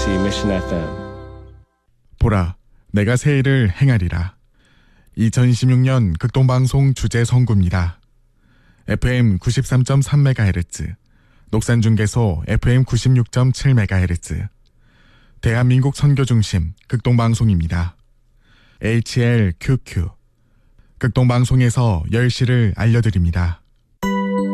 KUCC Mission FM. 보라, 내가 새 일을 행하리라. 2026년 극동방송 주제 선구입니다. FM 93.3MHz, 녹산중계소 FM 96.7MHz, 대한민국 선교중심 극동방송입니다. HLQQ, 극동방송에서 10시를 알려드립니다.